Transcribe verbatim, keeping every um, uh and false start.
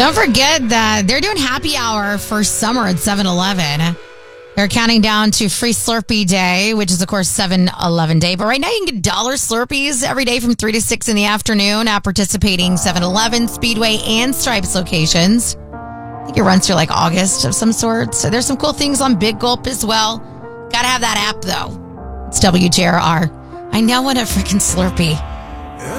Don't forget that they're doing happy hour for summer at seven eleven. They're counting down to Free Slurpee Day, which is, of course, seven eleven Day. But right now, you can get dollar Slurpees every day from three to six in the afternoon at participating seven eleven, Speedway, and Stripes locations. I think it runs through like August of some sort. So there's some cool things on Big Gulp as well. Gotta have that app, though. It's W J R R. I now want a freaking Slurpee.